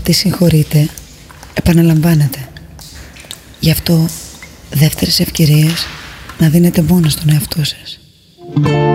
ό,τι συγχωρείτε επαναλαμβάνεται. Γι' αυτό δεύτερες ευκαιρίες να δίνετε μόνο στον εαυτό σας.